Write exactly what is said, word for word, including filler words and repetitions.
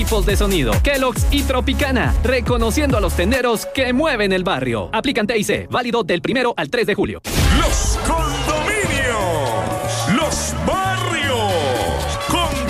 equipos de sonido, Kellogg's y Tropicana, reconociendo a los tenderos que mueven el barrio. Aplican T I C, válido del primero al tres de julio. Los